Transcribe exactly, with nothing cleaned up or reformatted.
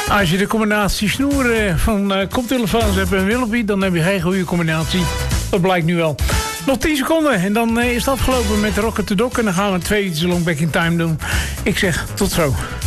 Als je de combinatie snoeren van uh, koptelefoons hebt en Willoughby, dan heb je geen goede combinatie. Dat blijkt nu wel. Nog tien seconden en dan uh, is het afgelopen met Rocket the Dog. En dan gaan we twee uur long back in time doen. Ik zeg tot zo.